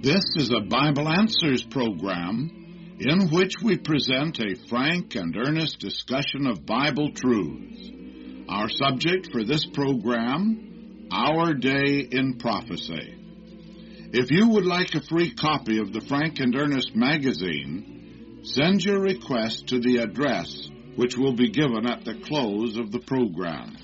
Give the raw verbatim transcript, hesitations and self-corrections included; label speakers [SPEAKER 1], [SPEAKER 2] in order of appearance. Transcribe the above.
[SPEAKER 1] This is a Bible Answers program in which we present a frank and earnest discussion of Bible truths. Our subject for this program, Our Day in Prophecy. If you would like a free copy of the Frank and Earnest magazine, send your request to the address which will be given at the close of the program.